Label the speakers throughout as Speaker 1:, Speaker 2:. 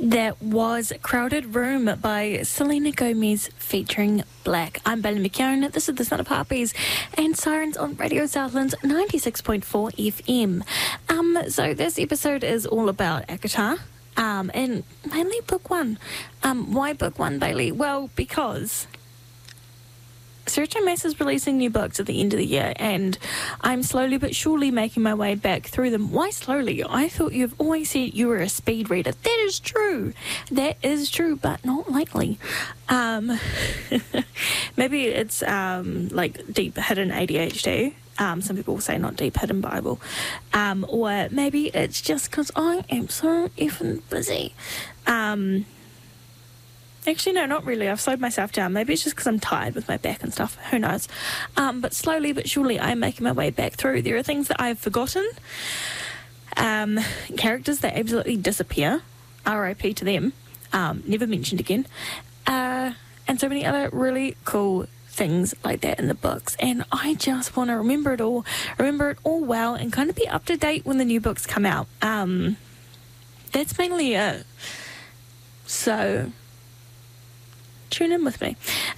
Speaker 1: That was Crowded Room by Selena Gomez featuring Black. I'm Bailey McKeown. This is the Son of Harpies and Sirens on Radio Southland's 96.4 FM. So this episode is all about ACOTAR, and mainly Book One. Why Book One, Bailey? Well, because Sarah J. Maas is releasing new books at the end of the year, and I'm slowly but surely making my way back through them. Why slowly? I thought you've always said you were a speed reader. That is true. That is true, but not lately. Maybe it's like deep hidden ADHD. Some people will say not deep hidden Bible. Or maybe it's just because I am so effing busy. Actually, no, not really. I've slowed myself down. Maybe it's just because I'm tired with my back and stuff. Who knows? But slowly but surely, I'm making my way back through. There are things that I've forgotten. Characters that absolutely disappear. R.I.P. to them. Never mentioned again. And so many other really cool things like that in the books. And I just want to remember it all well, and kind of be up to date when the new books come out. That's mainly it. So tune in with me.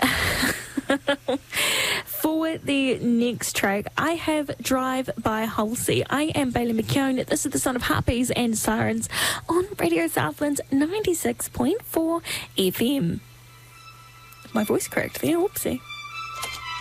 Speaker 1: For the next track, I have Drive by Halsey. I am Bailey McKeown. This is the Son of Harpies and Sirens on Radio Southland's 96.4 FM. My voice cracked there, whoopsie.